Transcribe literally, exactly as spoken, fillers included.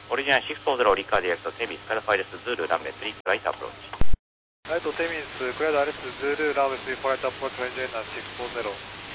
Original six four zero, Ricard Direct, Temis, Alpha Iris, Zulu, runway three, right approach. Right, Temis, clear direct, Zulu, runway three, right approach, engine six four zero.